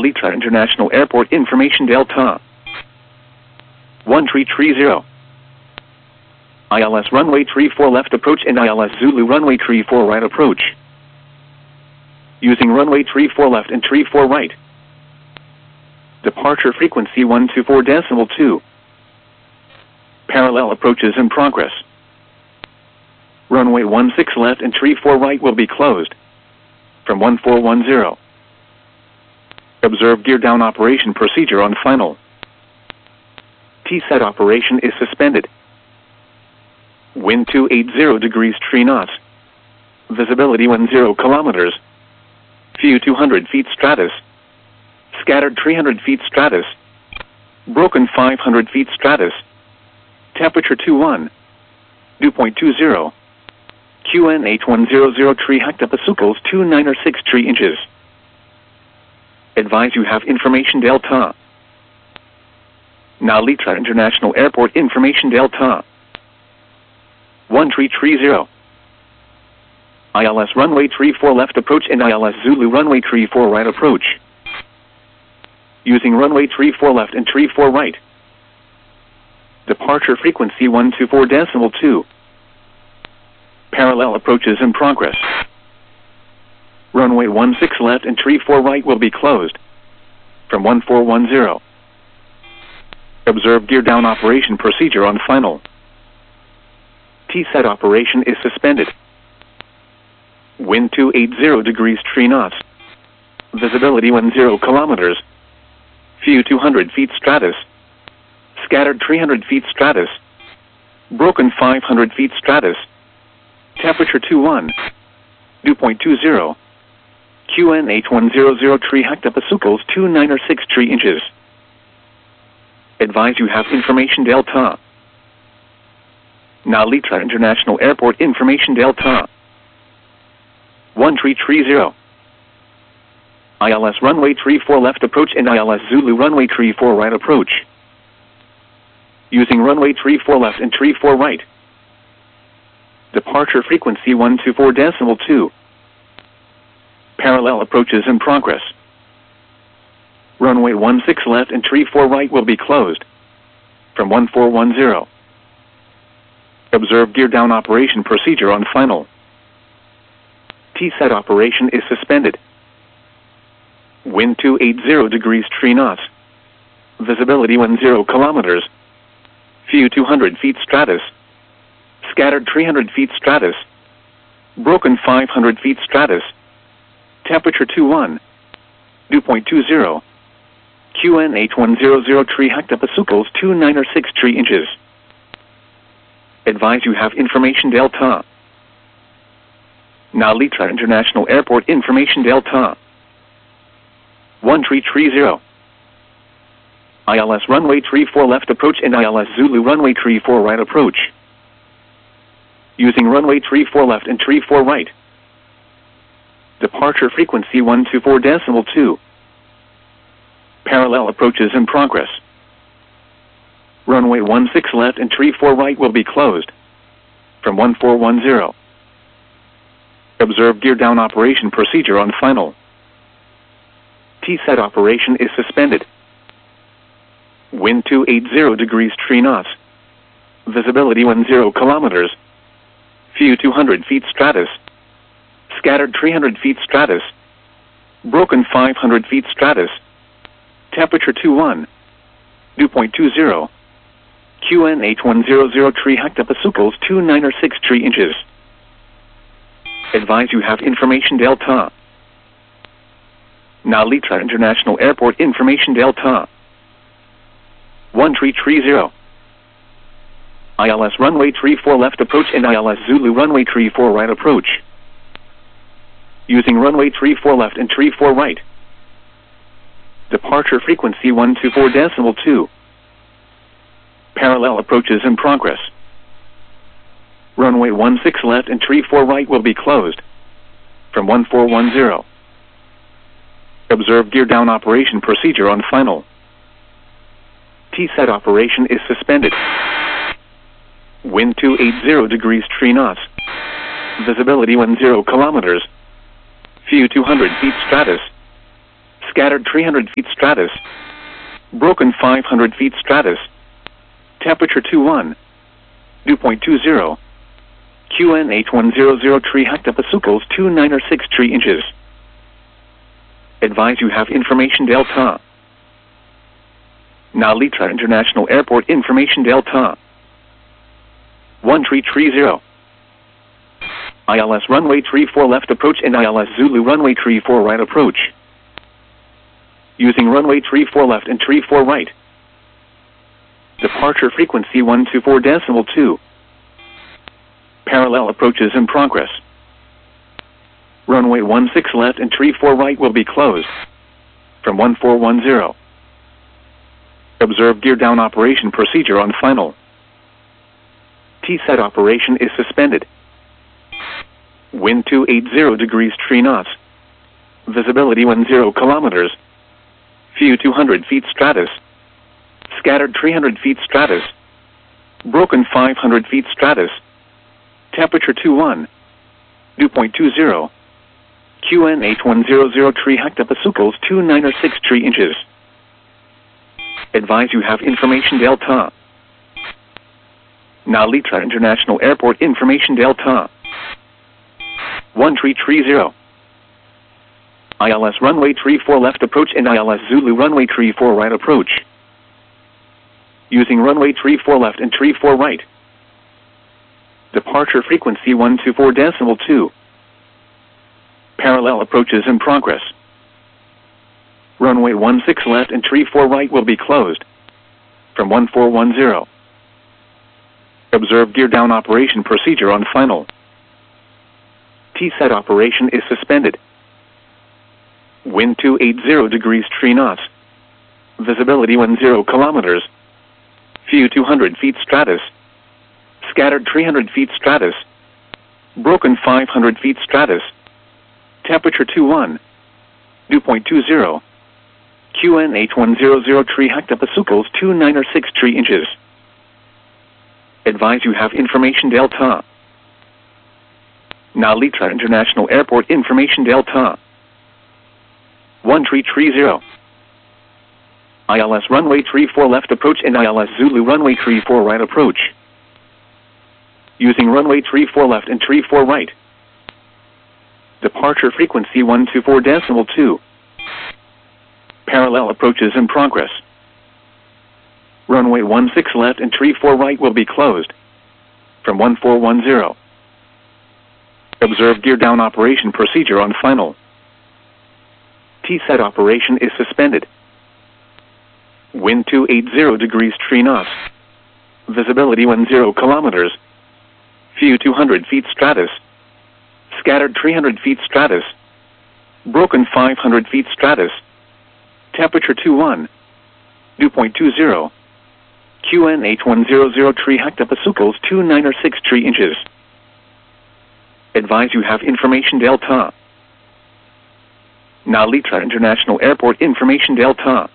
Narita International Airport information Delta 1330. ILS runway 34 left approach and ILS Zulu runway 34 right approach. Using runway 34 left and 34 right. Departure frequency 124.2. Parallel approaches in progress. Runway 16 left and 34 right will be closed. From 1410. Observe gear down operation procedure on final. T-set operation is suspended. Wind 280 degrees 3 knots. Visibility 10 kilometers. View 200 feet stratus. Scattered 300 feet stratus. Broken 500 feet stratus. Temperature 21. Dew point 20. QNH 100 hectopascals 2963 inches. Advise you have information Delta. Narita International Airport information Delta 1330. ILS runway 34 left approach and ILS Zulu runway 34 right approach. Using runway 34 left and 34 right. Departure frequency 124.2. Parallel approaches in progress. Runway 16 left and 34 right will be closed. From 1410. Observe gear down operation procedure on final. T-set operation is suspended. Wind 280 degrees 3 knots. Visibility 10 kilometers. View 200 feet stratus. Scattered 300 feet stratus. Broken 500 feet stratus. Temperature 21. Dew point 20. QNH 100 hectopascals 2963 inches. Advise you have information Delta. Narita International Airport information Delta 1330. ILS runway 34 left approach and ILS Zulu runway 34 right approach. Using runway 34 left and 34 right. Departure frequency 124.2. Parallel approaches in progress. Runway 16 left and 34 right will be closed. From 1410. Observe gear down operation procedure on final. T-set operation is suspended. Wind 280 degrees 3 knots. Visibility 10 kilometers. View 200 feet stratus. Scattered 300 feet stratus. Broken 500 feet stratus. Temperature 21. Dew point 20. QNH 100 hectopascals 2963 inches. Advise you have information Delta. Narita International Airport information Delta 1330. ILS runway 34 left approach and ILS Zulu runway 34 right approach. Using runway 34 left and 34 right. Departure frequency 124.2. Parallel approaches in progress. Runway 16 left and 34 right will be closed. From 1410. Observe gear down operation procedure on final. T-set operation is suspended. Wind 280 degrees 3 knots. Visibility 10 kilometers. View 200 feet stratus. Scattered 300 feet stratus. Broken 500 feet stratus. Temperature 21. Dew point 20. QNH 100 hectopascals 2963 inches. Advise you have information Delta. Narita International Airport information Delta 1330. ILS runway 34 left approach and ILS Zulu runway 34 right approach. Using runway 34 left and 34 right. Departure frequency 124.2. Parallel approaches in progress. Runway 16 left and 34 right will be closed. From 1410. Observe gear down operation procedure on final. T-set operation is suspended. Wind 280 degrees 3 knots. Visibility 10 kilometers. View 200 feet stratus. Scattered 300 feet stratus. Broken 500 feet stratus. Temperature 21. Dew point 20. QN 8100 tree hectopasucles 2906 tree inches. Advise you have information delta. Nalitra International Airport information delta. 1330. ILS runway 34 left approach and ILS Zulu runway 34 right approach. Using runway 34 left and 34 right. Departure frequency 124.2. Parallel approaches in progress. Runway 16 left and 34 right will be closed. From 1410. Observe gear down operation procedure on final. T-set operation is suspended. Wind 280 degrees 3 knots. Visibility 10 kilometers. View 200 feet stratus. Scattered 300 feet stratus. Broken 500 feet stratus. Temperature 21. Dew point 20. QN 8100 tree hectopasucles 2906 tree inches. Advise you have information delta. Nalitra International Airport information delta. 1330. ILS runway 34 left approach and ILS Zulu runway 34 right approach. Using runway 34 left and 34 right. Departure frequency 124.2. Parallel approaches in progress. Runway 16 left and 34 right will be closed. From 1410. Observe gear down operation procedure on final. T-set operation is suspended. Wind 280 degrees 3 knots. Visibility 10 kilometers. View 200 feet stratus. Scattered 300 feet stratus. Broken 500 feet stratus. Temperature 21. Dew point 20. QN 8100 tree hectopasucles 2906 tree inches. Advise you have information delta. Nalitra International Airport information delta. 1330. ILS runway 34 left approach and ILS Zulu runway 34 right approach. Using runway 34 left and 34 right. Departure frequency 124.2. Parallel approaches in progress. Runway 16 left and 34 right will be closed. From 1410. Observe gear down operation procedure on final. T-set operation is suspended. Wind 280 degrees 3 knots. Visibility 10 kilometers. View 200 feet stratus. Scattered 300 feet stratus. Broken 500 feet stratus. Temperature 21. Dew point 20. QN 8100 tree hectopasucles 2906 tree inches. Advise you have information delta. Nalitra International Airport information delta.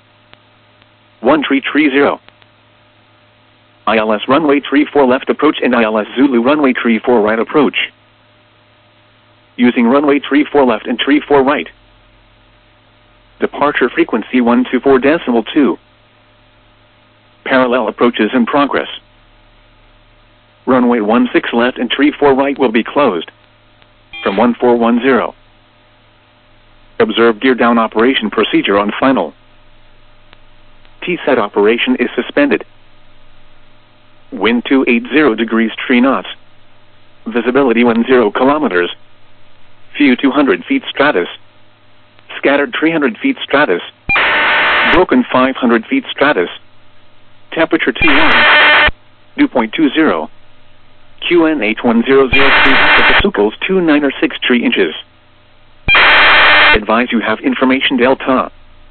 1330. ILS runway 34 left approach and ILS Zulu runway 34 right approach. Using runway 34 left and 34 right. Departure frequency 124.2. Parallel approaches in progress. Runway 16 left and 34 right will be closed. From 1410. Observe gear down operation procedure on final. T-set operation is suspended. Wind 280 degrees 3 knots. Visibility 10 kilometers. View 200 feet stratus. Scattered 300 feet stratus. Broken 500 feet stratus. Temperature 21. Dew point 20. QN 8100 tree hectopasucles 2906 tree inches. Advise you have information delta.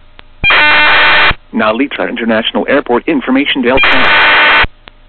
Nalitra International Airport information delta.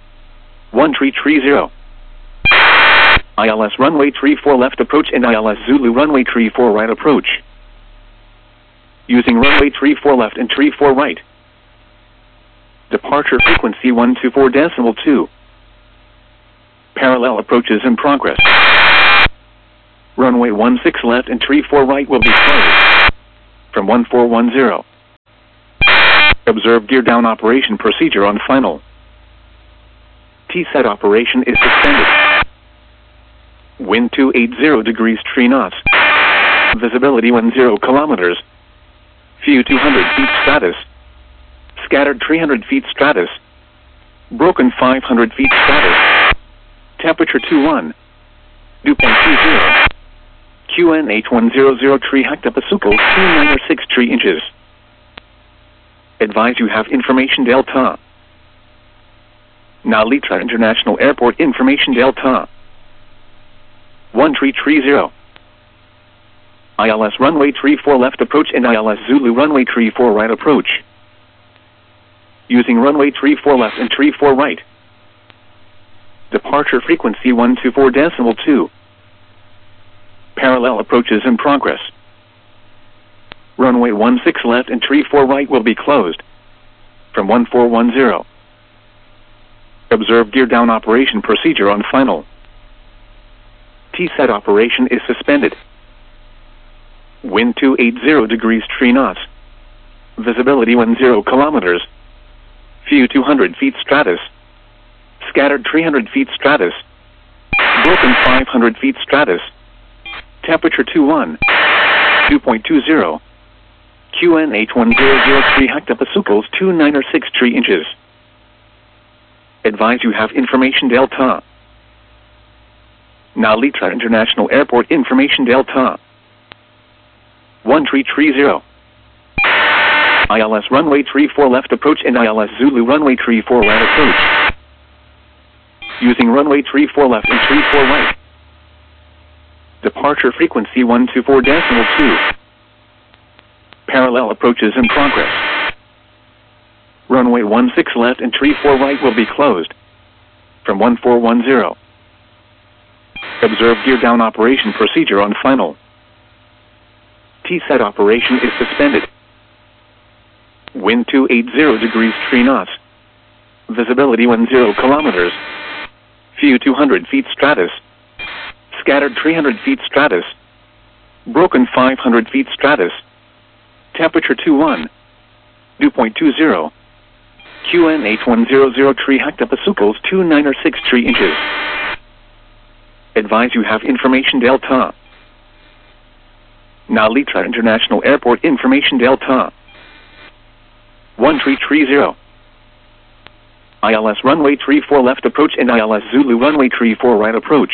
1330. ILS runway 34 left approach and ILS Zulu runway 34 right approach. Using runway 34 left and 34 right. Departure frequency 124.2. Parallel approaches in progress. Runway 16 left and 34 right will be closed. from 1410. Observe gear down operation procedure on final. T-set operation is suspended. Wind 280 degrees 3 knots. Visibility 10 kilometers. View 200 feet stratus. Scattered 300 feet stratus. Broken 500 feet stratus. Temperature 21. Dew point 20. QNH 1003 hectopascals 2963 inches. Advise you have information Delta. Nalita International Airport information Delta. 1330. ILS runway 34 left approach and ILS Zulu runway 34 right approach. Using runway 34 left and 34 right. Departure frequency 124.2. Parallel approaches in progress. Runway 16 left and 34 right will be closed. From 1410. Observe gear down operation procedure on final. T-set operation is suspended. Wind 280 degrees 3 knots. Visibility 10 kilometers. View 200 feet stratus. Scattered 300 feet stratus. Broken 500 feet stratus. Temperature 21. Dew point 20. QNH 1003 hectopascals 2963 inches. Advise you have information Delta. Nalita International Airport information Delta. 1330. ILS runway 34 left approach and ILS Zulu runway 34 right approach. Using runway 34 left and 34 right. Departure frequency 124.2. Parallel approaches in progress. Runway 16 left and 34 right will be closed. From 1410. Observe gear down operation procedure on final. T-set operation is suspended. Wind 280 degrees 3 knots. Visibility 10 kilometers. View 200 feet stratus. Scattered 300 feet stratus. Broken 500 feet stratus. Temperature 21. Dew point 20. QNH 1003 hectopascals 2963 inches. Advise you have information Delta. Nalita International Airport information Delta. 1330. ILS runway 34 left approach and ILS Zulu runway 34 right approach.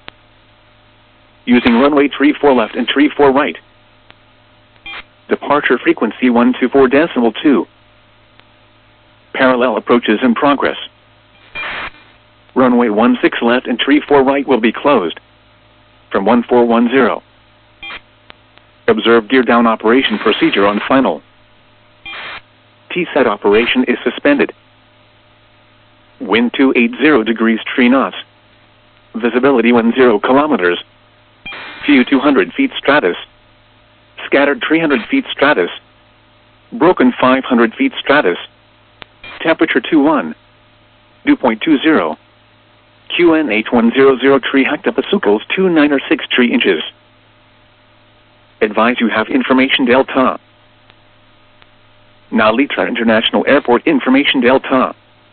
Using runway 34 left and 34 right. Departure frequency 124.2. Parallel approaches in progress. Runway 16 left and 34 right will be closed. From 1410. Observe gear down operation procedure on final. T-set operation is suspended. Wind 280 degrees 3 knots. Visibility 10 kilometers. View 200 feet stratus. Scattered 300 feet stratus. Broken 500 feet stratus. Temperature 21. Dew point 20. QNH 1003 hectopascals 2963 inches. Advise you have information Delta. Nalita International Airport information Delta.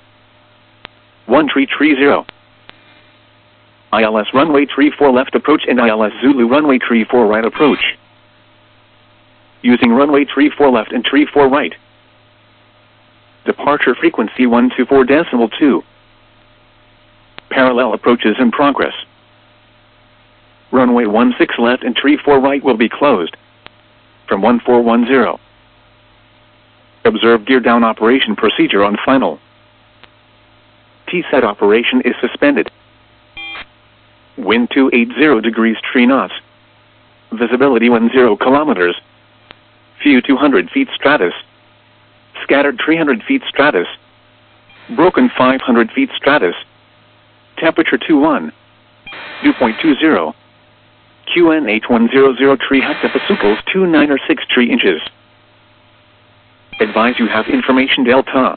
1330. ILS runway 34 left approach and ILS Zulu runway 34 right approach. Using runway 34 left and 34 right. Departure frequency 124.2. Parallel approaches in progress. Runway 16 left and 34 right will be closed. From 1410. Observe gear down operation procedure on final. T-set operation is suspended. Wind 280 degrees 3 knots. Visibility 10 kilometers. View 200 feet stratus. Scattered 300 feet stratus. Broken 500 feet stratus. Temperature 21. Dew point 20. QNH 1003 hectopascals 2963 inches. Advise you have information Delta.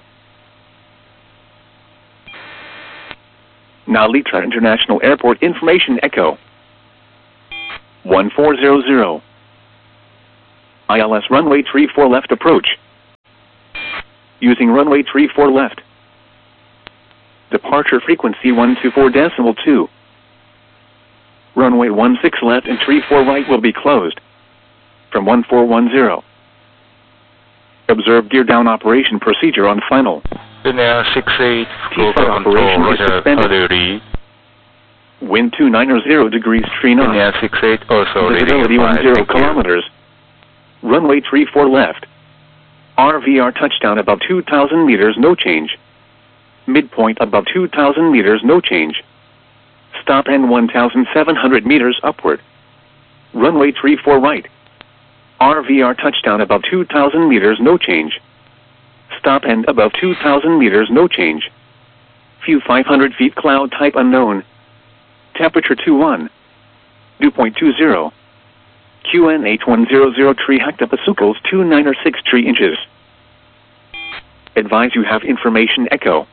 Nalita International Airport information Echo. 1400. ILS runway 34 left approach. Using runway 34 left. Departure frequency 124.2. Runway 16 left and 34 right will be closed. From 1410. Observe gear down operation procedure on final. Linear 68, T-flight operation is suspended. Wind 290 degrees tree knot. Linear 68 also Visibility reading 10 kilometers. Runway 34 left. RVR touchdown above 2,000 meters, no change. Midpoint above 2,000 meters, no change. Stop end 1,700 meters upward. Runway 34 right. RVR touchdown above 2,000 meters, no change. Stop end above 2,000 meters, no change. View 500 feet, cloud type unknown. Temperature 21. Dew point 20. QN 8100 tree hectopascals 296 tree inches. Advise you have information echo.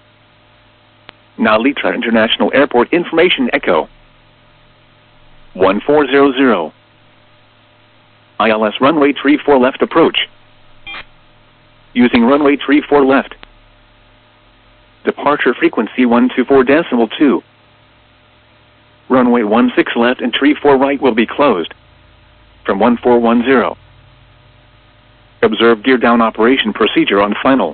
Nalitra International Airport information echo. 1400. ILS runway 34 left approach. Using runway 34 left. Departure frequency 124.2. Runway 16 left and 34 right will be closed. From 1410. Observe gear down operation procedure on final.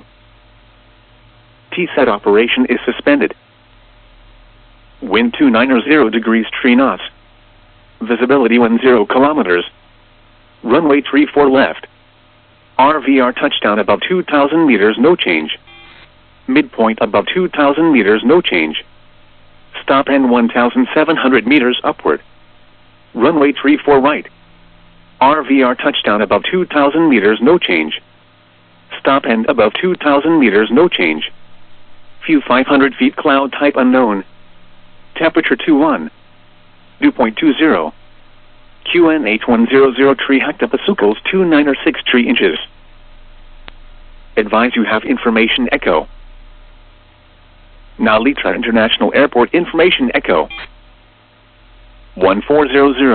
T-set operation is suspended. Wind 290 degrees tree knots. Visibility 10 kilometers. Runway 34 left. RVR touchdown above 2,000 meters, no change. Midpoint above 2,000 meters, no change. Stop end 1,700 meters upward. Runway 34 right. RVR touchdown above 2,000 meters, no change. Stop end above 2,000 meters, no change. View 500 feet, cloud type unknown. Temperature 21. Dew point 20. QN 8100 tree hectopascals 296 tree inches. Advise you have information echo. Nalitra International Airport information echo. 1400. ILS runway 34 left approach. Using runway 34 left. Departure frequency 124.2. Runway 16 left and 34 right will be closed. From 1410. Observe gear down operation procedure on final. T-set operation is suspended. Wind 290 degrees tree knots. Visibility 10 kilometers. Runway 34 left. RVR touchdown above 2,000 meters, no change. Midpoint above 2,000 meters, no change. Stop end above 2,000 meters upward. Runway 34 right. RVR touchdown above 2,000 meters, no change. View 500 feet, cloud type unknown. Temperature 21. Dew point 20. QN 8100 tree hectopascals 296 tree inches. Advise you have information echo. Nalitra International Airport information echo. 1400. ILS runway 34 left approach. Using runway 34 left.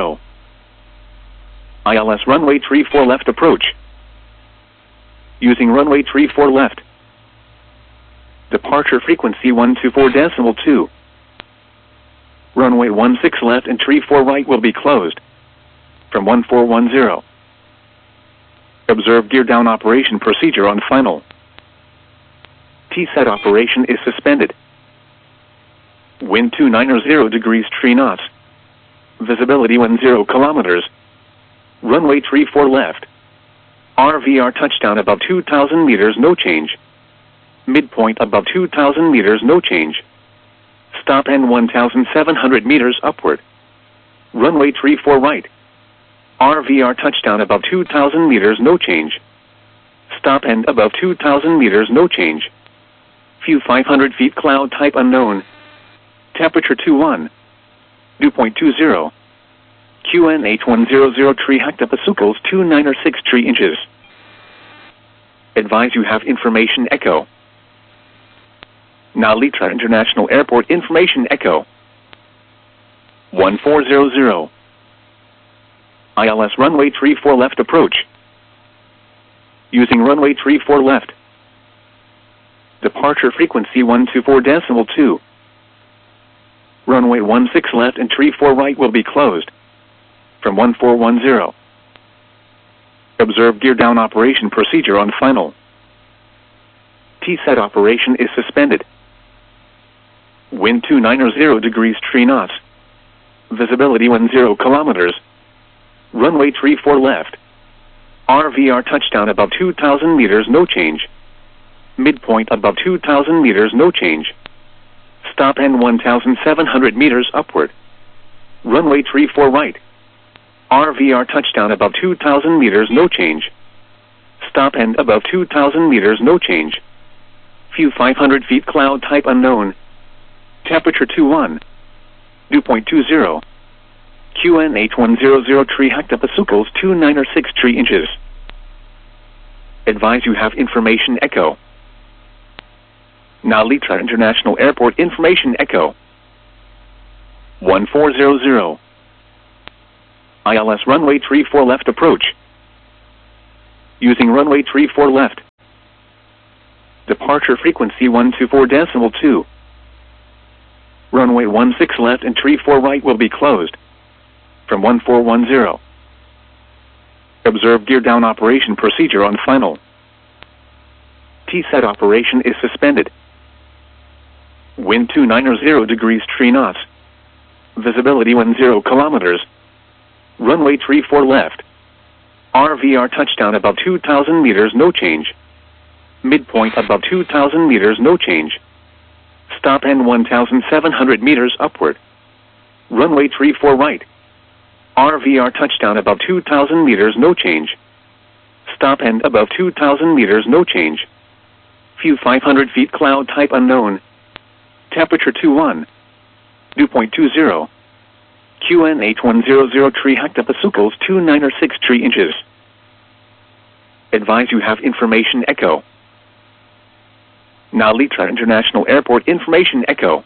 Departure frequency 124.2. Runway 16 left and 34 right will be closed. From 1410. Observe gear down operation procedure on final. T-set operation is suspended. Wind 290 degrees tree knots. Visibility 10 kilometers. Runway 34 left. RVR touchdown above 2,000 meters, no change. Midpoint above 2,000 meters, no change. Stop end 1,700 meters upward. Runway 34 right. RVR touchdown above 2,000 meters, no change. Stop end above 2,000 meters, no change. View 500 feet, cloud type unknown. Temperature 21. Dew point 20. QN 8100 tree hectopascals 296 tree inches. Advise you have information echo. Nalitra International Airport information echo. 1400. ILS runway 34 left approach. Using runway 34 left. Departure frequency 124.2. Runway 16 left and 34 right will be closed. From 1410. Observe gear down operation procedure on final. T-set operation is suspended. Wind 290 degrees tree knots. Visibility 10 kilometers. Runway 34 left. RVR touchdown above 2,000 meters, no change. Midpoint above 2,000 meters, no change. Stop end above 2,000 meters upward. Runway 34 right. RVR touchdown above 2,000 meters, no change. View 500 feet, cloud type unknown. Temperature 21. Dew point 20. QN 8100 tree hectopascals 296 tree inches. Advise you have information echo. Nalitra International Airport information echo. 1400. ILS runway 34 left approach. Using runway 34 left. Departure frequency 124.2. Runway 16 left and 34 right will be closed. From 1410. Observe gear down operation procedure on final. T-set operation is suspended. Wind 290 degrees tree knots. Visibility 10 kilometers. Runway 34 left. RVR touchdown above 2,000 meters, no change. Midpoint above 2,000 meters upward. Runway 34 right. RVR touchdown above 2,000 meters, no change. View 500 feet, cloud type unknown. Temperature 21. Departure frequency 124.2. Departure frequency 124.2. Runway 16 left and 34 right will be closed. From 1410. Observe gear down operation procedure on final. T-set operation is suspended. Wind 290 degrees tree knots. Visibility 10 kilometers. Runway 34 left. RVR touchdown above 2,000 meters, no change. Midpoint above 2,000 meters, no change. Stop end 1,700 meters upward. Runway 34 right. RVR touchdown above 2,000 meters, no change. Stop end above 2,000 meters, no change. View 500 feet, cloud type unknown. Temperature 21. Dew point 20. QN 8100 tree hectopascals 296 tree inches. Advise you have information echo. Nalitra International Airport information echo. 1400. ILS runway 34 left approach. Using runway 34 left. Departure frequency 124.2. Runway 16 left and 34 right will be closed. From 1410. Observe gear down operation procedure on final. T-set operation is suspended. Wind 290 degrees 3 knots. Visibility 10 kilometers. Runway 34 left. RVR touchdown above 2,000 meters, no change. Midpoint above 2,000 meters, no change. Stop end 1,700 meters upward. Runway 34 right. RVR touchdown above 2,000 meters, no change. Stop end above 2,000 meters, no change. View 500 feet, cloud type unknown. Temperature 21. Dew point 20. QNH 100 hectopascals 296 inches. Advise you have information echo. Nalitra International Airport information echo.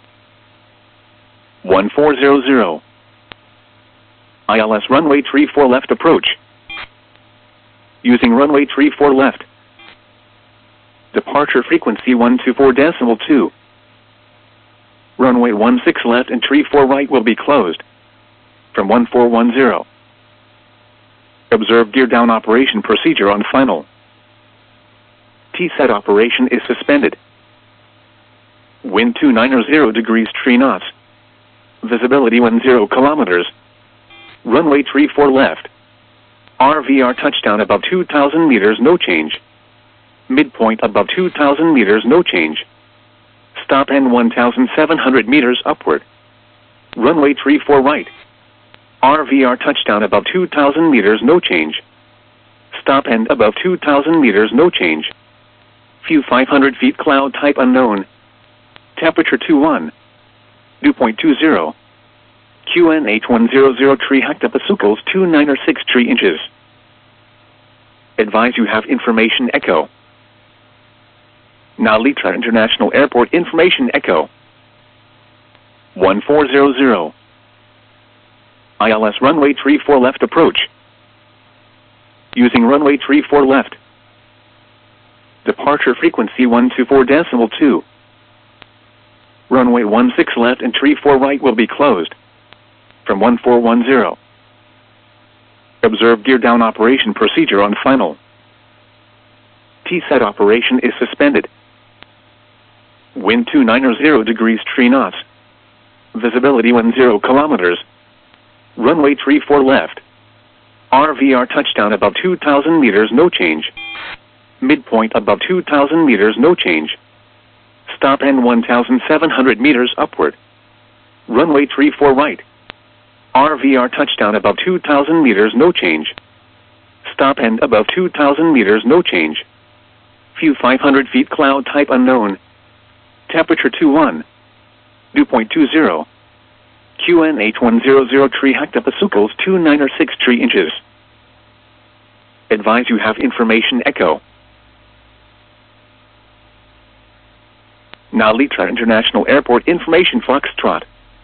1400. ILS runway 34 left approach. Using runway 34 left. Departure frequency 124.2. Runway 16 left and 34 right will be closed. From 1410. Observe gear down operation procedure on final. T-set operation is suspended. Wind 290 degrees 3 knots. Visibility 10 kilometers. Runway 34 left. RVR touchdown above 2,000 meters, no change. Midpoint above 2,000 meters, no change. Stop end 1,700 meters upward. Runway 34 right. RVR touchdown above 2,000 meters, no change. Stop end above 2,000 meters, no change. View 500 feet, cloud type unknown. Temperature 21. Dew point 20. QNH 100 hectopascals 296 inches. Advise you have information echo. Nalitra International Airport information echo. 1400. ILS runway 34 left approach. Using runway 34 left. Departure frequency 124.2. Runway 16 left and 34 right will be closed. From 1410. Observe gear down operation procedure on final. T-set operation is suspended. Wind 290 degrees 3 knots. Visibility 10 kilometers. Runway 34 left. RVR touchdown above 2,000 meters, no change. Midpoint above 2,000 meters, no change. Stop end 1,700 meters upward. Runway 34 right. RVR touchdown above 2,000 meters, no change. Stop end above 2,000 meters, no change. View 500 feet, cloud type unknown. Temperature 21. Dew point 20. QNH 100 hectopascals 296 inches. Advise you have information echo. Nalitra International Airport information Foxtrot.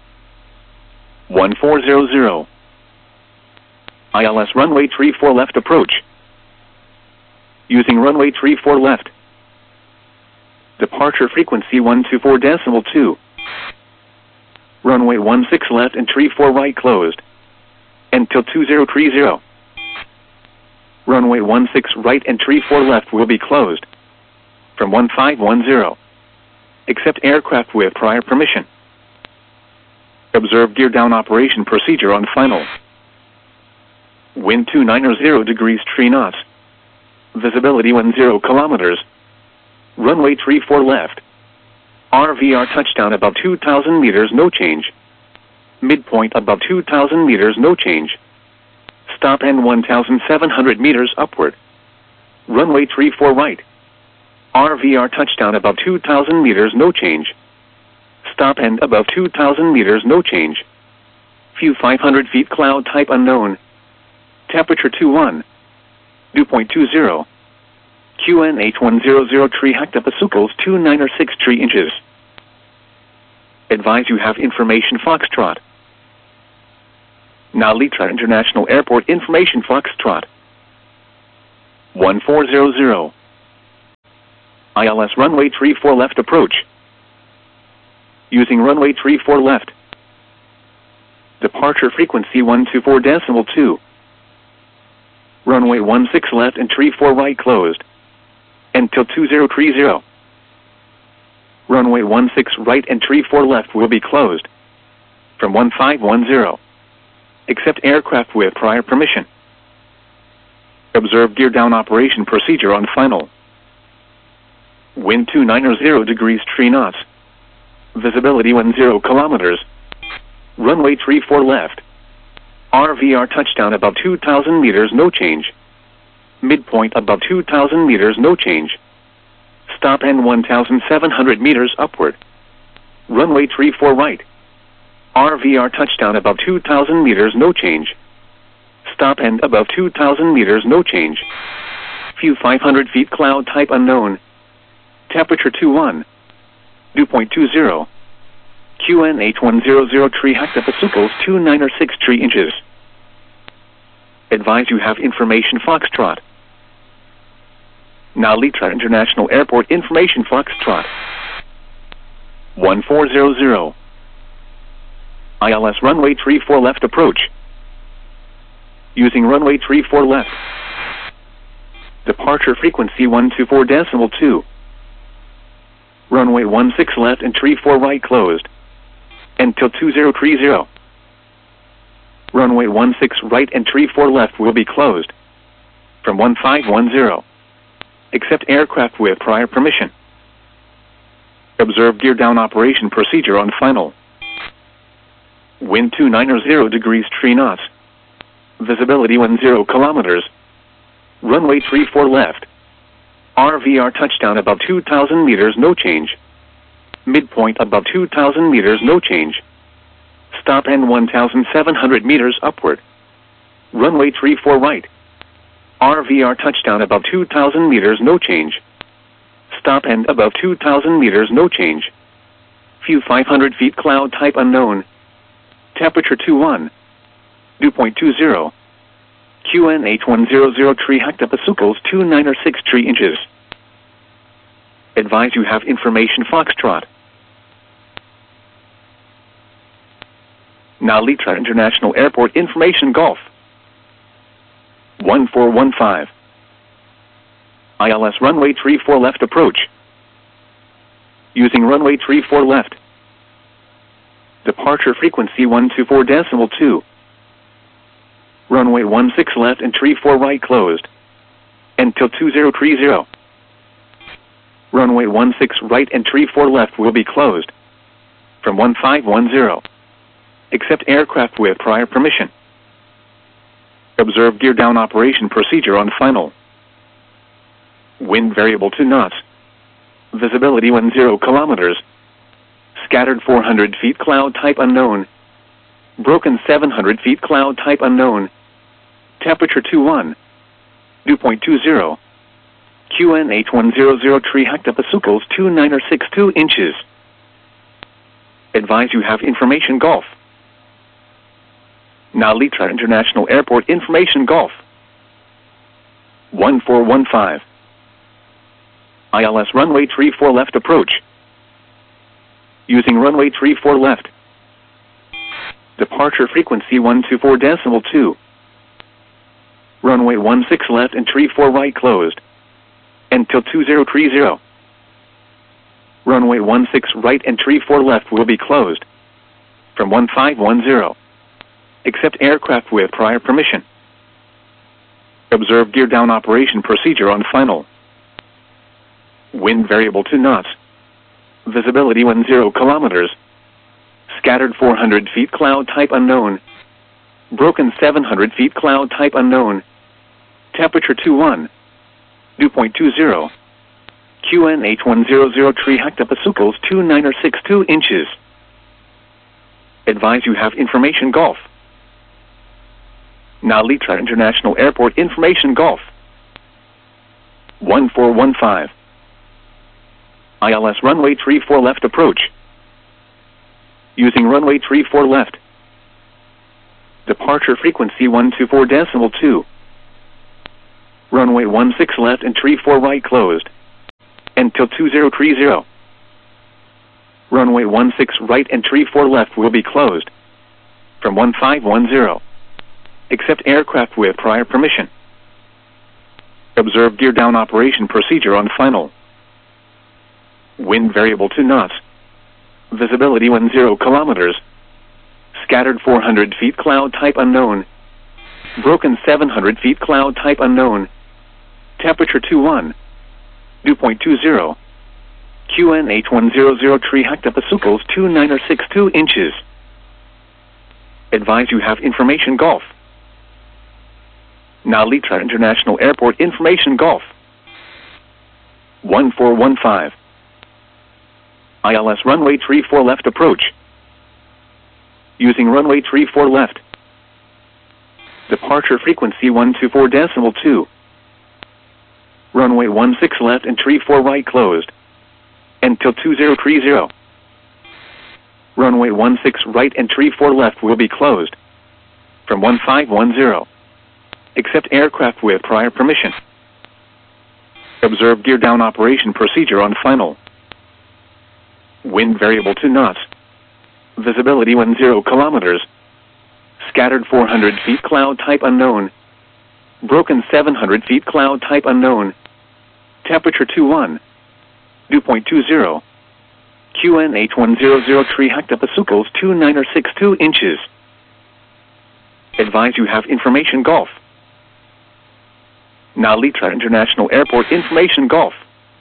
1400. ILS runway 34 left approach. Using runway 34 left. Departure frequency 124.2. Runway 16 left and 34 right closed. Until 2030. Runway 16 right and 34 left will be closed. From 1510. Accept aircraft with prior permission. Observe gear down operation procedure on final. Wind 290 degrees 3 knots. Visibility 10 kilometers. Runway 34 left. RVR touchdown above 2,000 meters, no change. Midpoint above 2,000 meters, no change. Stop end 1,700 meters upward. Runway 34 right. RVR touchdown above 2,000 meters, no change. Stop end above 2,000 meters, no change. View 500 feet, cloud type unknown. Temperature 21. Dew point 20. QNH 100 hectopascals 296 inches. Advise you have information Foxtrot. Nalitra International Airport information Foxtrot. 1400. ILS runway 34 left approach. Using runway 34 left. Departure frequency 124.2. Runway 16 left and 34 right closed. Until 2030. Runway 16 right and 34 left will be closed. From 1510. Accept aircraft with prior permission. Observe gear down operation procedure on final. Wind 290 degrees 3 knots. Visibility 10 kilometers. Runway 34 left. RVR touchdown above 2,000 meters, no change. Midpoint above 2,000 meters, no change. Stop and 1,700 meters upward. Runway 34 right. RVR touchdown above 2,000 meters, no change. Stop and above 2,000 meters, no change. View 500 feet, cloud type unknown. Temperature 21. Dew point 20. QNH100 tree hectopascals 296 tree inches. Advise you have information Foxtrot. Narita International Airport information Foxtrot. 1400. ILS runway 34 left approach. Using runway 34 left. Departure frequency 124.2. Runway 16 left and 34 right closed. Until 2030. Runway 16 right and 34 left will be closed. From 1510. Accept aircraft with prior permission. Observe gear down operation procedure on final. Wind 290 degrees 3 knots. Visibility 10 kilometers. Runway 34 left. RVR touchdown above 2,000 meters, no change. Midpoint above 2,000 meters, no change. Stop and 1,700 meters upward. Runway 34 right. RVR touchdown above 2,000 meters, no change. Stop and above 2,000 meters, no change. View 500 feet, cloud type unknown. Temperature 21. Dew point 20. QNH100 tree hectopascals 296 tree inches. Advise you have information Foxtrot. Narita International Airport information Golf. 1415. ILS runway 34 left approach. Using runway 34 left. Departure frequency 124.2. Runway 16 left and 34 right closed. Until 2030. Runway 16 right and 34 left will be closed. From 1510. Accept aircraft with prior permission. Observe gear down operation procedure on final. Wind variable 2 knots. Visibility 10 kilometers. Scattered 400 feet, cloud type unknown. Broken 700 feet, cloud type unknown. Temperature 21. Dew point 20. QNH100 tree hectopascals 296 inches. Advise you have information Golf. Narita International Airport information Golf. 1415. ILS runway 34 left approach. Using runway 34 left. Departure frequency 124.2. Runway 16 left and 34 right closed. Until 2030. Runway 16 right and 34 left will be closed. From 1510. Accept aircraft with prior permission. Observe gear down operation procedure on final. Wind variable 2 knots. Visibility 10 kilometers. Scattered 400 feet, cloud type unknown. Broken 700 feet, cloud type unknown. Temperature 21. Dew point 20. QNH100 tree hectopascals 296 inches. Advise you have information Golf. Narita International Airport information Golf. 1415. ILS runway 34 left approach. Using runway 34 left. Departure frequency 124.2. Runway 16 left and tree 4 right closed. Until 2030. Runway 16 right and tree 4 left will be closed. From 1510. Accept aircraft with prior permission. Observe gear down operation procedure on final. Wind variable to knots. Visibility 10 kilometers. Scattered 400 feet cloud type unknown. Broken 700 feet cloud type unknown. Temperature 21. Dew point 20. QNH100 tree hectopascals 2962 inches. Advise you have information Golf. Now Litra International Airport information Golf. 1415. ILS runway 34 left approach. Using runway 34 left. Departure frequency 124.2. Runway 16 left and tree 4 right closed. Until 2030. Runway 16 right and tree 4 left will be closed. From 1510. Accept aircraft with prior permission. Observe gear down operation procedure on final. Wind variable to knots. Visibility 10 kilometers. Scattered 400 feet cloud type unknown. Broken 700 feet cloud type unknown. Temperature 21. Dew point 20. QNH100 tree hectopascals 2962 inches. Advise you have information Golf. Now Litra International Airport information Golf.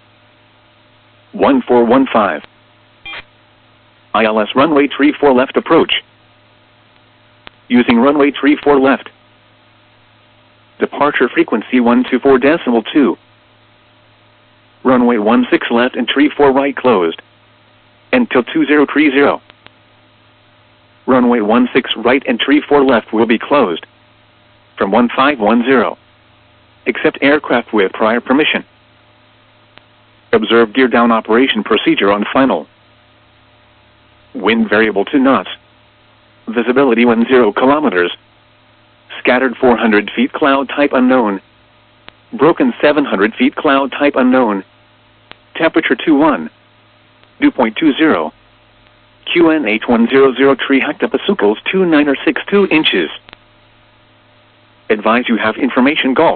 1415. ILS runway 34 left approach. Using runway 34 left. Departure frequency 124.2. Runway 16 left and tree 4 right closed. Until 2030. Runway 16 right and tree 4 left will be closed. From 1510. Accept aircraft with prior permission. Observe gear down operation procedure on final. Wind variable to knots. Visibility 10 kilometers. Scattered 400 feet cloud type unknown. Broken 700 feet cloud type unknown. Temperature 21. Dew point 20. QNH100 tree hectopascals 2962 inches. Advise you have information Golf.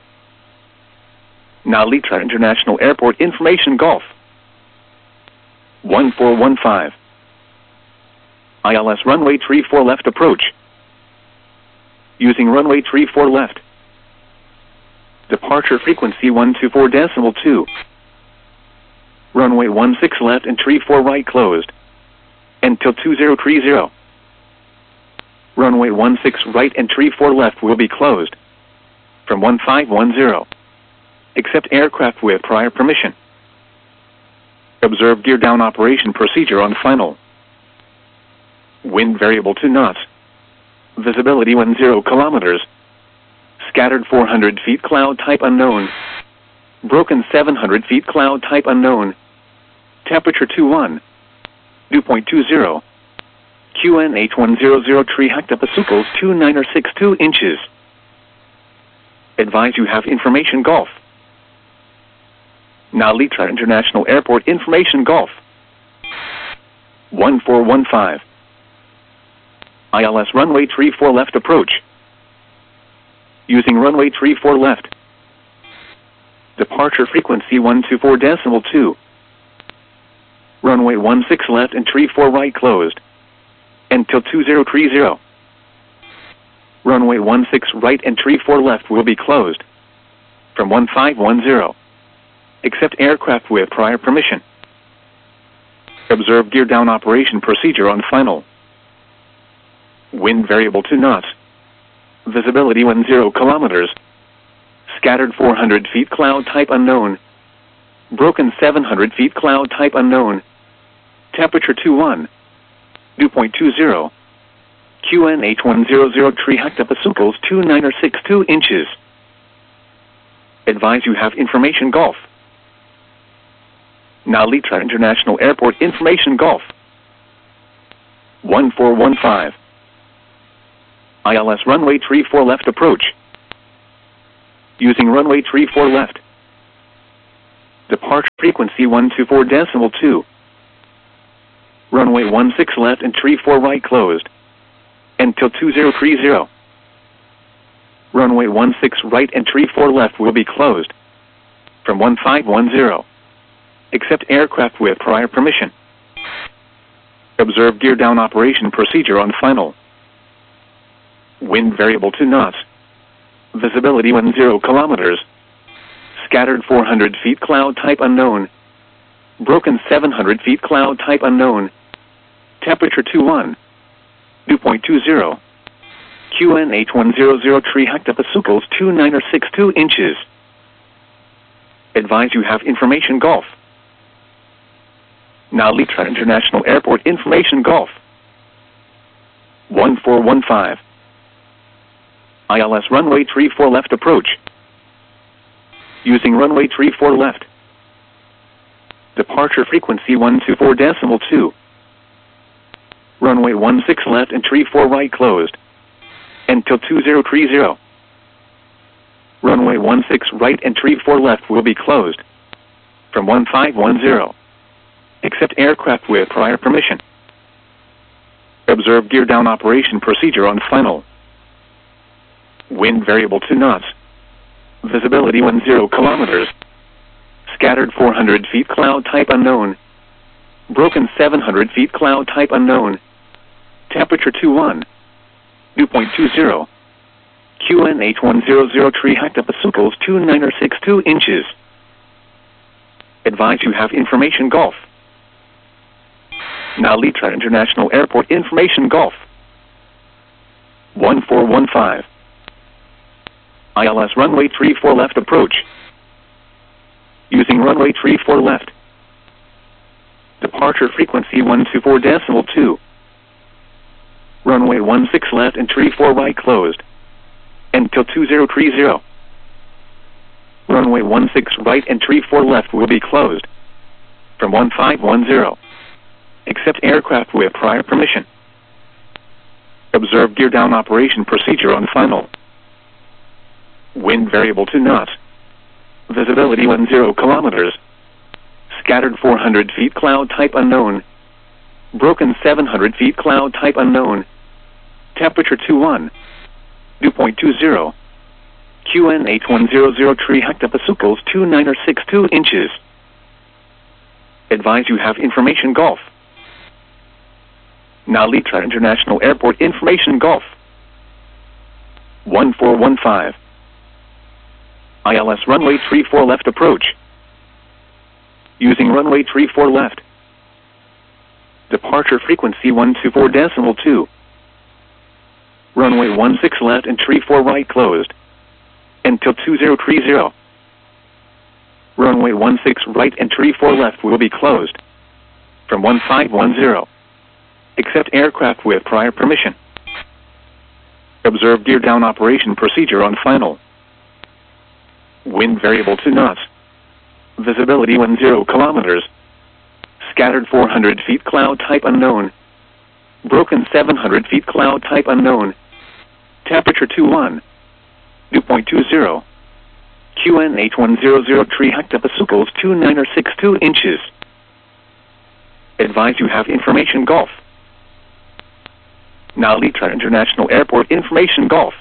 Now Litra International Airport information Golf. 1415. ILS runway 34 left approach. Using runway 34 left. Departure frequency 124.2. Runway 16 left and tree 4 right closed. Until 2030. Runway 16 right and tree 4 left will be closed. From 1510. Accept aircraft with prior permission. Observe gear down operation procedure on final. Wind variable to knots. Visibility 10 kilometers. Scattered 400 feet cloud type unknown. Broken 700 feet cloud type unknown. Temperature 21. Dew point 20. QNH100 tree hectopascals 2962 inches. Advise you have information Golf. Now Litra International Airport information Golf. 1415. ILS runway 34 left approach. Using runway 34 left. Departure frequency 124.2. Runway 16 left and tree 4 right closed. Until 2030. Runway 16 right and tree 4 left will be closed. From 1510. Accept aircraft with prior permission. Observe gear down operation procedure on final. Wind variable to knots. Visibility 10 kilometers. Scattered 400 feet cloud type unknown. Broken 700 feet cloud type unknown. Temperature 21. Dew point 20. QNH100 tree hectopascals 2962 inches. Advise you have information Golf. Now Litra International Airport information Golf. 1415. ILS runway 34 left approach. Using runway 34 left. Departure frequency 124.2. Runway 16 left and 34 right closed. Until 2030. Runway 16 right and 34 left will be closed. From 1510. Accept aircraft with prior permission. Observe gear down operation procedure on final. Wind variable to knots. Visibility 10 kilometers. Scattered 400 feet cloud type unknown. Broken 700 feet cloud type unknown. Temperature 21. Dew point 20. QNH 100 tree hectopascals 2962 inches. Advise you have information Golf. Now Litra International Airport information Golf. 1415. ILS runway 34 left approach. Using runway 34 left. Departure frequency 124.2. Runway 16 left and 34 right closed. Until 2030. Runway 16 right and 34 left will be closed. From 1510. Accept aircraft with prior permission. Observe gear down operation procedure on final. Wind variable to knots. Visibility 10 kilometers. Scattered 400 feet cloud type unknown. Broken 700 feet cloud type unknown. Temperature 21. Dew point 20. QNH 100 tree hectopascals 2962 inches. Advise you have information Golf. Now Litra International Airport information Golf. 1415. ILS runway 34 left approach. Using runway 34 left. Departure frequency 124.2. Runway 16 left and 34 right closed. Until 2030. Runway 16 right and 34 left will be closed. From 1510. Accept aircraft with prior permission. Observe gear down operation procedure on final. Wind variable to knots. Visibility 10 kilometers. Scattered 400 feet cloud type unknown. Broken 700 feet cloud type unknown. Temperature 21. Dew point 20. QNH 100 tree hectopascals 2962 inches. Advise you have information Golf. Now Litra International Airport information Golf. 1415. ILS runway 34 left approach. Using runway 34 left. Departure frequency 124.2. Runway 16 left and 34 right closed. Until 2030. Runway 16 right and 34 left will be closed. From 1510. Accept aircraft with prior permission. Observe gear down operation procedure on final. Wind variable to knots. Visibility 10 kilometers. Scattered 400 feet cloud type unknown. Broken 700 feet cloud type unknown. Temperature 21. Dew point 20. QNH 100 tree hectopascals 2962 inches. Advise you have information Golf. Now Litra International Airport information Golf.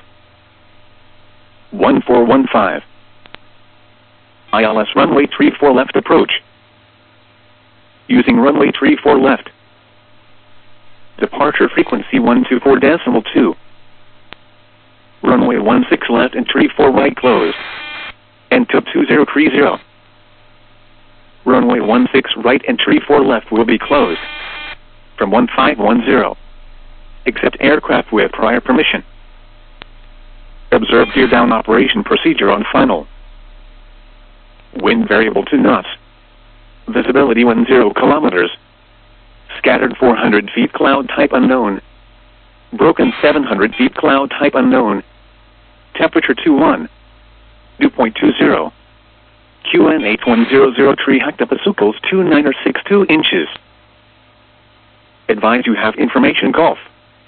1415. ILS runway 34 left approach. Using runway 34 left. Departure frequency 124.2. Runway 16 left and 34 right closed. Until 2030. Runway 16 right and 34 left will be closed. From 1510. Accept aircraft with prior permission. Observe gear down operation procedure on final. Wind variable to knots. Visibility 10 kilometers. Scattered 400 feet cloud type unknown. Broken 700 feet cloud type unknown. Temperature 21. Dew point 20. QNH 100 tree hectopascals 2962 inches. Advise you have information Golf.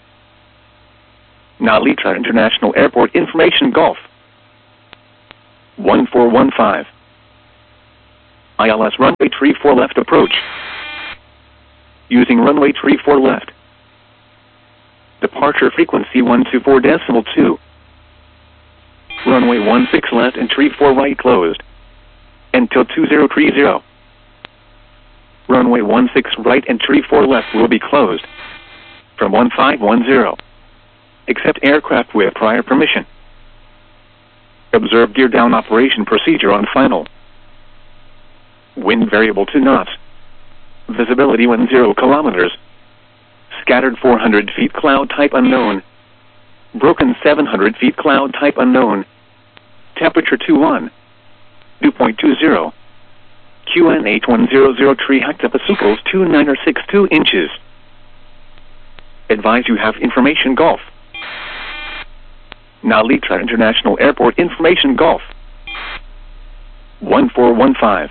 Now Litra International Airport information Golf. 1415. ILS runway 34 left approach. Using runway 34 left. Departure frequency 124.2. Runway 16 left and 34 right closed. Until 2030. Runway 16 right and 34 left will be closed. From 1510. Accept aircraft with prior permission. Observe gear down operation procedure on final. Wind variable 2 knots. Visibility 10 kilometers. Scattered 400 feet cloud type unknown. Broken 700 feet cloud type unknown. Temperature 21. Dew point 20. QN 8100 tree hectopascals 2962 inches. Advise you have information Golf. Nalitra International Airport information Golf. 1415.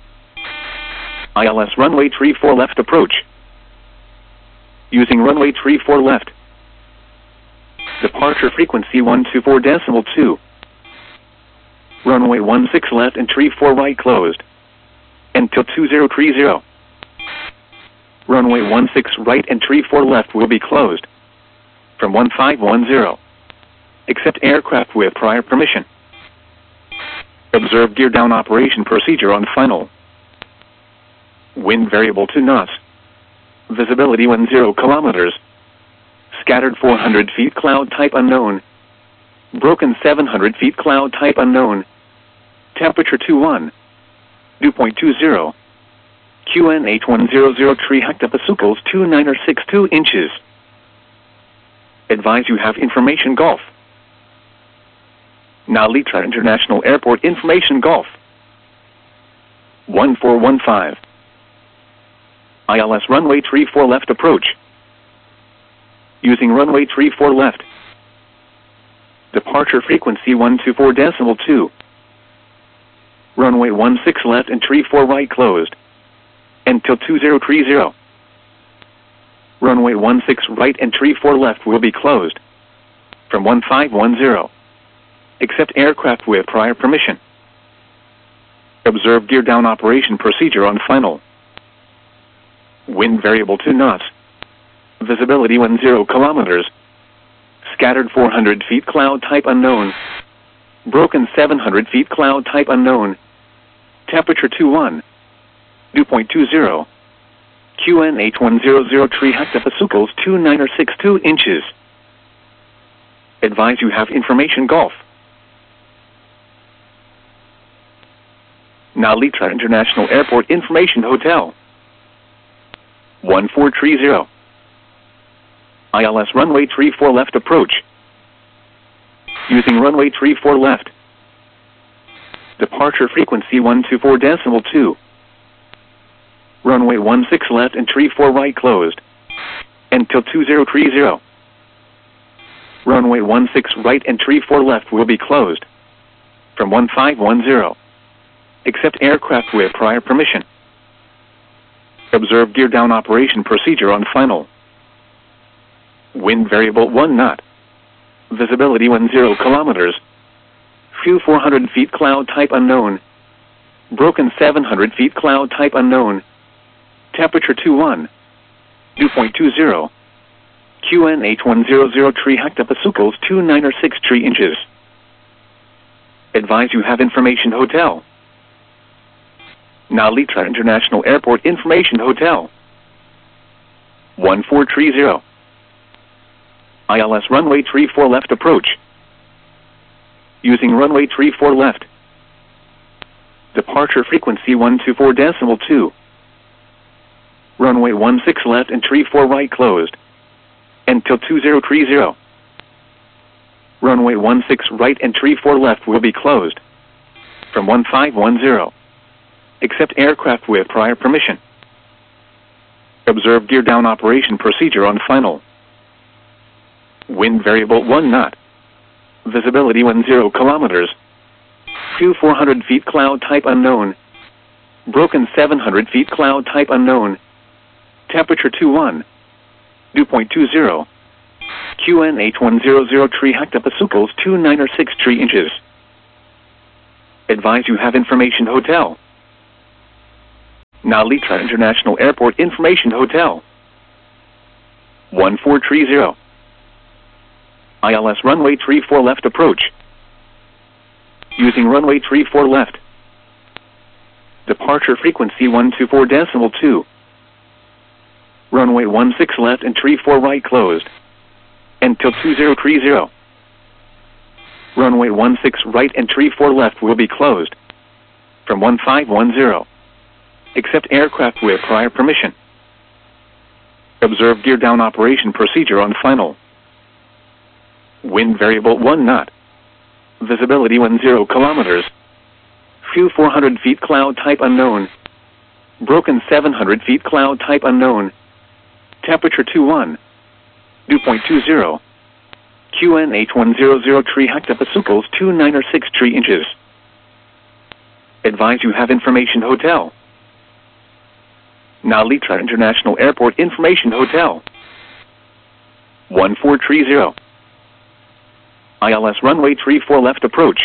ILS runway 34 left approach. Using runway 34 left. Departure frequency 124.2. Runway 16 left and 34 right closed. Until 2030. Runway 16 right and 34 left will be closed. From 1510. Accept aircraft with prior permission. Observe gear down operation procedure on final. Wind variable 2 knots. Visibility 10 kilometers. Scattered 400 feet cloud type unknown. Broken 700 feet cloud type unknown. Temperature 21. Dew point 20. QN 8100 tree hectopascals 2962 inches. Advise you have information Golf. Nalitra International Airport information Golf. 1415. ILS runway 34 left approach. Using runway 34 left. Departure frequency 124.2. Runway 16 left and 34 right closed. Until 2030. Runway 16 right and 34 left will be closed. From 1510. Accept aircraft with prior permission. Observe gear down operation procedure on final. Wind variable 2 knots. Visibility 10 kilometers. Scattered 400 feet cloud type unknown. Broken 700 feet cloud type unknown. Temperature 21. Dew point 20. QN 8100 tree hectopascals 2962 inches. Advise you have information Golf. Nalitra International Airport information Hotel. 1430. ILS runway 34 left approach. Using runway 34 left. Departure frequency 124.2. Runway 16 left and 34 right closed. Until 2030. Runway 16 right and 34 left will be closed. From 1510. Accept aircraft with prior permission. Observe gear down operation procedure on final. Wind variable 1 knot. Visibility 10 kilometers. Few 400 feet cloud type unknown. Broken 700 feet cloud type unknown. Temperature 21. Dew point 20. QN 8100 tree hectopascals 2963 inches. Advise you have information Hotel. Nalitra International Airport information Hotel. 1430. ILS runway 34 left approach. Using runway 34 left. Departure frequency 124.2. Runway 16 left and 34 right closed. Until 2030. Runway 16 right and 34 left will be closed. From 1510. Accept aircraft with prior permission. Observe gear down operation procedure on final. Wind variable 1 knot. Visibility 10 kilometers. Few 400 feet cloud type unknown. Broken 700 feet cloud type unknown. Temperature 21. Dew point 20. QN 8100 tree hectopascals 2963 inches. Advise you have information hotel. Nalita International Airport Information Hotel. 1430. ILS runway 34 left approach. Using runway 34 left. Departure frequency 124.2. Runway 16 left and 34 right closed. Until 2030. Runway 16 right and 34 left will be closed. From 1510. Except aircraft with prior permission. Observe gear down operation procedure on final. Wind variable 1 knot. Visibility 10 kilometers. Few 400 feet cloud type unknown. Broken 700 feet cloud type unknown. Temperature 21. Dew point 20. QNH100 tree hectopascals 296 tree inches. Advise you have information hotel. Nalita International Airport Information Hotel. 1430. ILS runway 34 left approach.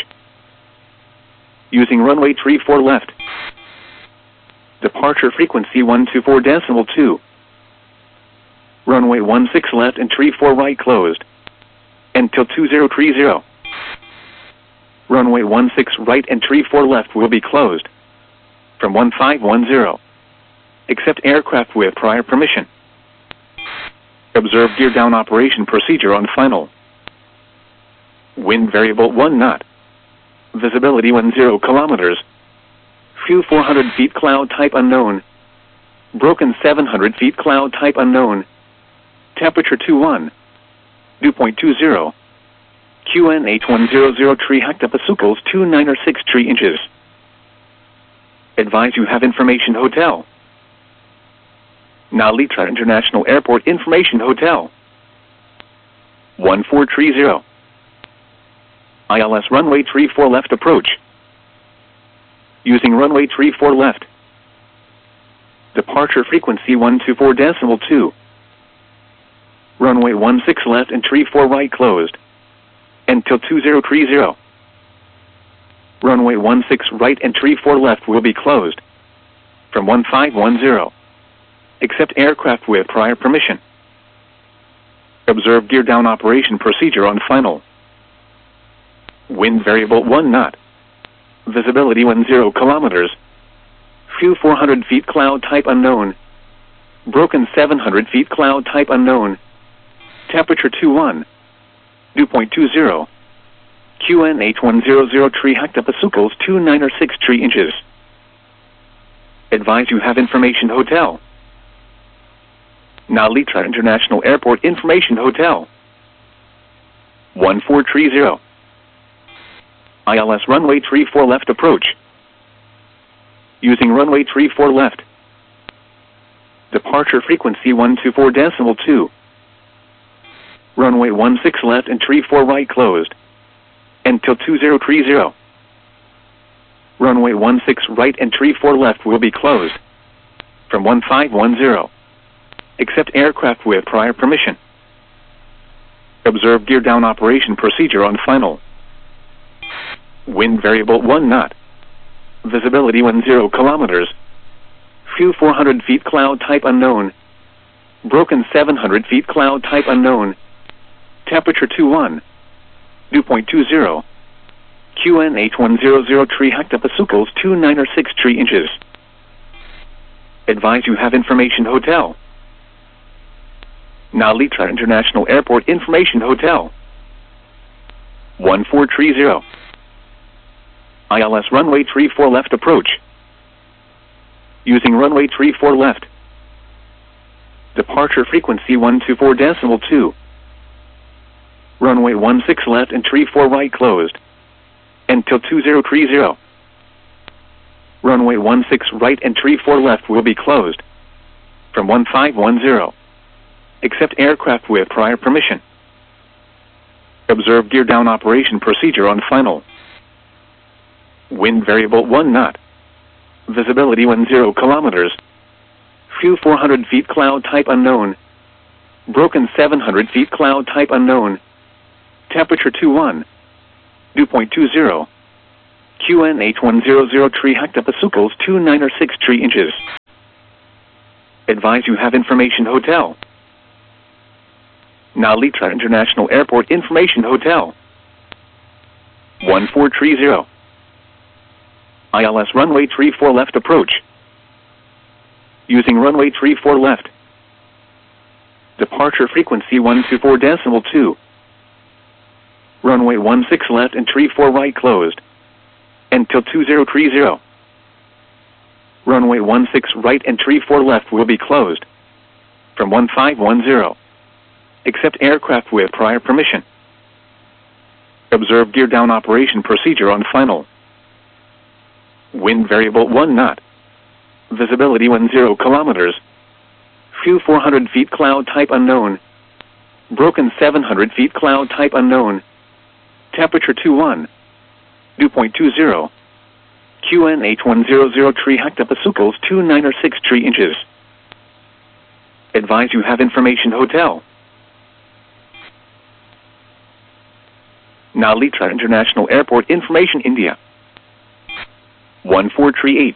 Using runway 34 left. Departure frequency 124.2. Runway 16 left and 34 right closed. Until 2030. Runway 16 right and 34 left will be closed. From 1510. Except aircraft with prior permission. Observe gear down operation procedure on final. Wind variable 1 knot. Visibility 10 kilometers. Few 400 feet cloud type unknown. Broken 700 feet cloud type unknown. Temperature 21. Dew point 20. QNH100 tree hectopascals 296 tree inches. Advise you have information hotel. Nalita International Airport Information Hotel. 1430. ILS runway 34 left approach. Using runway 34 left. Departure frequency 124.2. Runway 16 left and 34 right closed. Until 2030. Runway 16 right and 34 left will be closed. From 1510. Except aircraft with prior permission. Observe gear down operation procedure on final. Wind variable 1 knot. Visibility 10 kilometers. Few 400 feet cloud type unknown. Broken 700 feet cloud type unknown. Temperature 21. Dew point 20. QNH100 tree hectopascals 296 tree inches. Advise you have information hotel. Nalita International Airport Information Hotel. 1430. ILS runway 34 left approach. Using runway 34 left. Departure frequency 124.2. Runway 16 left and 34 right closed. Until 2030. Runway 16 right and 34 left will be closed. From 1510. Except aircraft with prior permission. Observe gear down operation procedure on final. Wind variable 1 knot. Visibility 10 kilometers. Few 400 feet cloud type unknown. Broken 700 feet cloud type unknown. Temperature 21. Dew point 20. QNH100 tree hectopascals 296 tree inches. Advise you have information hotel. Nalita International Airport Information Hotel. 1430. ILS runway 34 left approach. Using runway 34 left. Departure frequency 124.2. Runway 16 left and 34 right closed. Until 2030. Runway 16 right and 34 left will be closed. From 1510. Except aircraft with prior permission. Observe gear down operation procedure on final. Wind variable 1 knot. Visibility 10 kilometers. Few 400 feet cloud type unknown. Broken 700 feet cloud type unknown. Temperature 21. Dew point 20. QNH100 tree hectopasucles 29 tree inches. Advise you have information hotel. Nalitra International Airport Information Hotel. 1430. ILS runway 34 left approach. Using runway 34 left. Departure frequency 124.2. Runway 16 left and 34 right closed. Until 2030. Runway 16 right and 34 left will be closed. From 1510. Except aircraft with prior permission. Observe gear down operation procedure on final. Wind variable 1 knot. Visibility 10 kilometers. Few 400 feet cloud type unknown. Broken 700 feet cloud type unknown. Temperature 21. Dew point 20. QNH100 tree hectopasucles 296 tree inches. Advise you have information hotel. Nalitra International Airport Information India. 1438.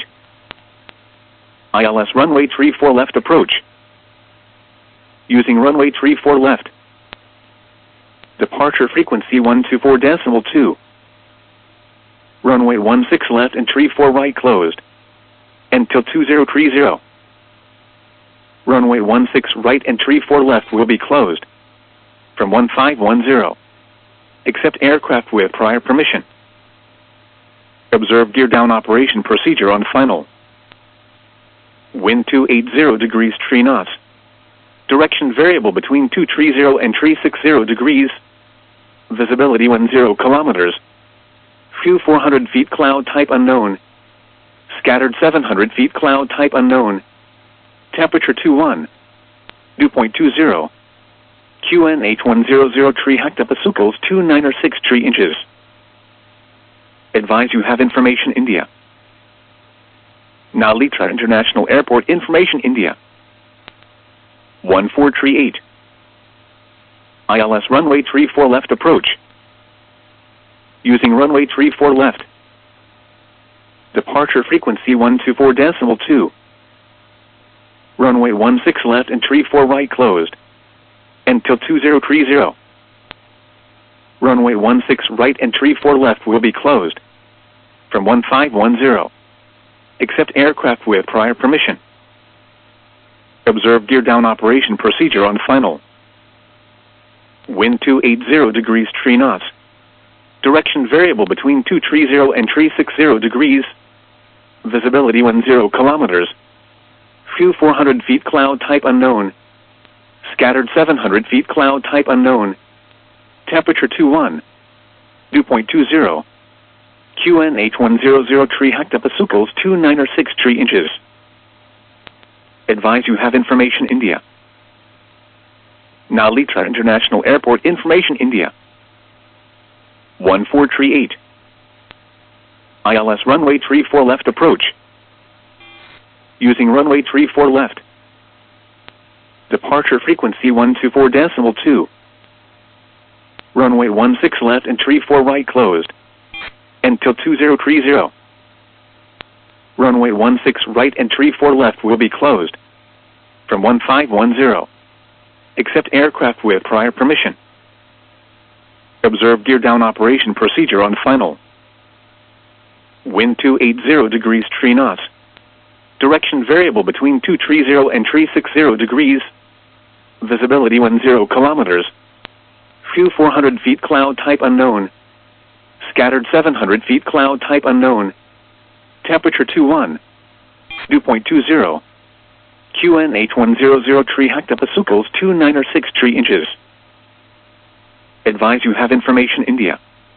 ILS runway 34 left approach. Using runway 34 left. Departure frequency 124.2. Runway 16 left and 34 right closed. Until 2030. Runway 16 right and 34 left will be closed. From 1510. Except aircraft with prior permission. Observe gear down operation procedure on final. Wind 280 degrees tree knots. Direction variable between 230 and 360 degrees. Visibility 10 kilometers. Few 400 feet cloud type unknown. Scattered 700 feet cloud type unknown. Temperature 21. Dew point 20. QNH100 tree hectopasucles 296 tree inches. Advise you have information India. Nalitra International Airport Information India. 1438. ILS runway 34 left approach. Using runway 34 left. Departure frequency 124.2. Runway 16 left and 34 right closed. Until 2030. Runway 16 right and 34 left will be closed. From 1510. Except aircraft with prior permission. Observe gear down operation procedure on final. Wind 280 degrees tree knots. Direction variable between 230 and 360 degrees. Visibility 10 kilometers. Few 400 feet cloud type unknown. Scattered 700 feet cloud type unknown. Temperature 21. Dew point 20. QNH100 tree hectopasucles 296 tree inches. Advise you have information India. Nalitra International Airport Information India. 1438. ILS runway 34 left approach. Using runway 34 left. Departure frequency 124.2. Runway 16 left and 34 right closed. Until 2030. Runway 16 right and 34 left will be closed. From 1510. Except aircraft with prior permission. Observe gear down operation procedure on final. Wind 280 degrees tree knots. Direction variable between 230 and 360 degrees. Visibility 10 kilometers. Few 400 feet cloud type unknown. Scattered 700 feet cloud type unknown. Temperature 21. Dew point 20. QNH100 tree hectopasucles 296 tree inches. Advise you have information India.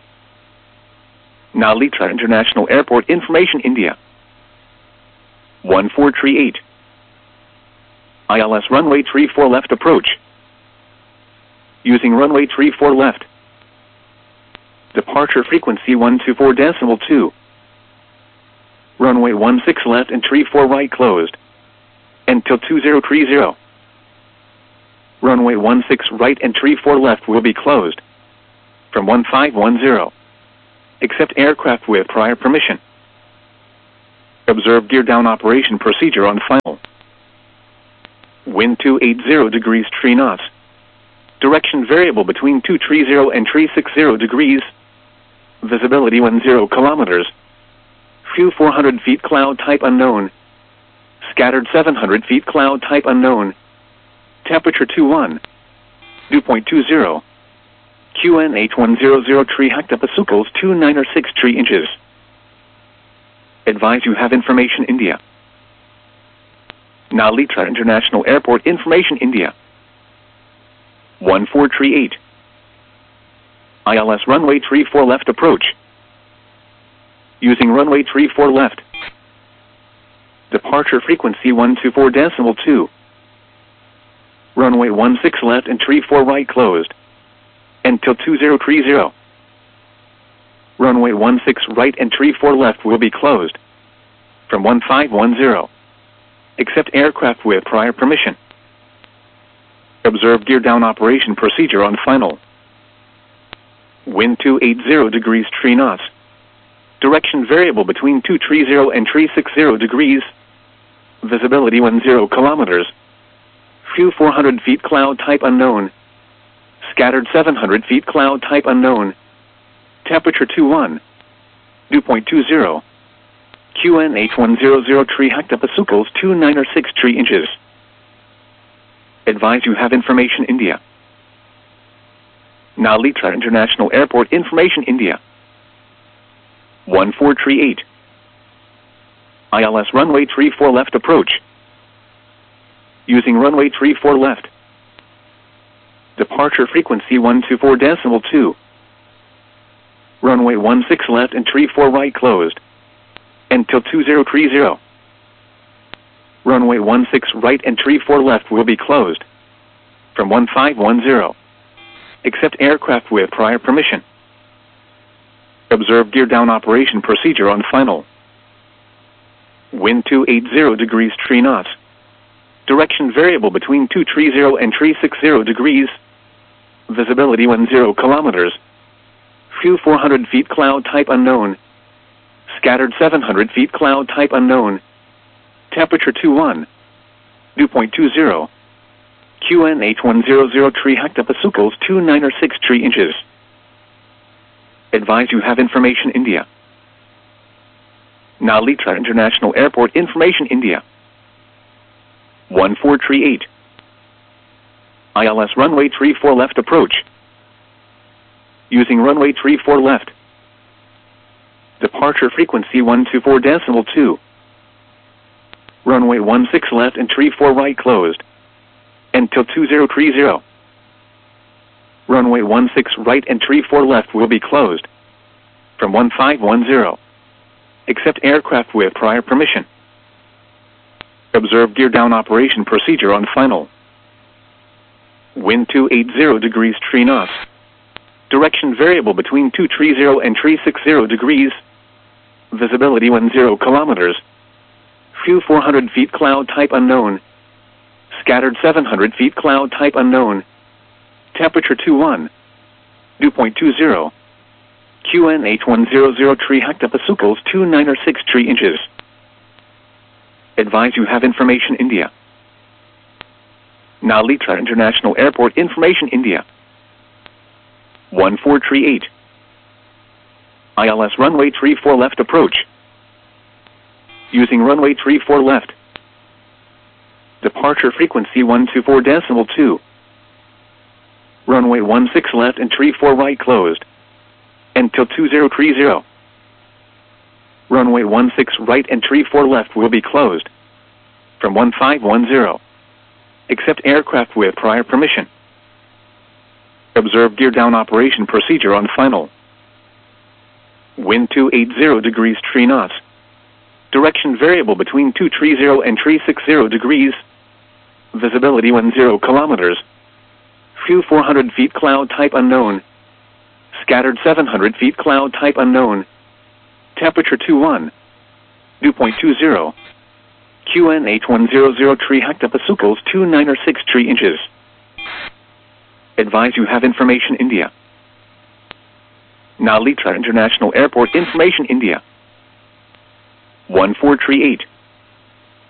Nalitra International Airport Information India. 1438. ILS runway 34 left approach. Using runway 34 left. Departure frequency 124.2. Runway 16 left and 34 right closed. Until 2030. Runway 16 right and 34 left will be closed. From 1510. Accept aircraft with prior permission. Observe gear down operation procedure on final. Wind 280 degrees 3 knots. Direction variable between 230 and 360 degrees. Visibility 10 kilometers. Few 400 feet cloud type unknown. Scattered 700 feet cloud type unknown. Temperature 21. Dew point 20. QNH 100 hectopascals 2963 inches. Advise you have information India. Nalita International Airport information India. 1438. ILS runway 34 left approach. Using runway 34 left. Departure frequency 124.2. Runway 16 left and 34 right closed. Until 2030. Runway 16 right and 34 left will be closed. From 1510. Accept aircraft with prior permission. Observe gear down operation procedure on final. Wind 280 degrees 3 knots. Direction variable between 230 and 360 degrees. Visibility 10 kilometers. Few 400 feet cloud type unknown. Scattered 700 feet cloud type unknown. Temperature 21. Dew point 20. QNH 100 hectopascals 2963 inches. Advise you have information India. Nalita International Airport information India. 1438. ILS runway 34 left approach. Using runway 34 left. Departure frequency 124.2. Runway 16 left and 34 right closed. Until 2030. Runway 16 right and 34 left will be closed. From 1510. Accept aircraft with prior permission. Observe gear down operation procedure on final. Wind 280 degrees 3 knots. Direction variable between 230 and 360 degrees. Visibility 10 kilometers. Few 400 feet cloud type unknown. Scattered 700 feet cloud type unknown. Temperature 21. Dew point 20. QNH 100 hectopascals 2963 inches. Advise you have information India. Nalita International Airport information India. 1438. ILS runway 34 left approach. Using runway 34 left. Departure frequency 124.2. Runway 16 left and 34 right closed. Until 2030. Runway 16 right and 34 left will be closed. From 1510. Accept aircraft with prior permission. Observe gear down operation procedure on final. Wind 280 degrees 3 knots. Direction variable between 230 and 360 degrees. Visibility 10 kilometers. Few 400 feet cloud type unknown. Scattered 700 feet cloud type unknown. Temperature 21. Dew point 20. QNH 100 hectopascals 2963 inches. Advise you have information India. Nalita International Airport information India. 1438. ILS runway 34 left approach. Using runway 34 left. Departure frequency 124.2. Runway 16 left and 34 right closed. Until 2030. Runway 16 right and 34 left will be closed. From 1510. Accept aircraft with prior permission. Observe gear down operation procedure on final. Wind 280 degrees 3 knots. Direction variable between 230 and 360 degrees. Visibility 10 kilometers. Few 400 feet cloud type unknown. Scattered 700 feet cloud type unknown. Temperature 21. Dew point 20. QNH 100 hectopascals 2963 inches. Advise you have information India. Nalitra International Airport, Information India. 1438.